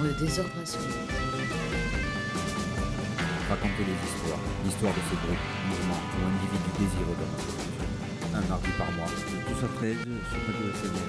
Dans le désordre absolu. Raconter les histoires, l'histoire de ce groupe, mouvement ou individu désireux d'un autre. Un mardi par mois. De 12 à 13 sur Radio SMR.